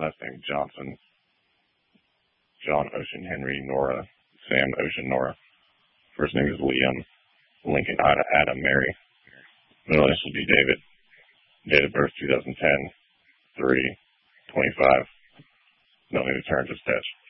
Last name Johnson. John Ocean Henry Nora Sam Ocean Nora. First name is Liam. Lincoln Ida Adam Mary. Middle initial be David. Date of birth 2010. 3/25. No need to turn, just touch.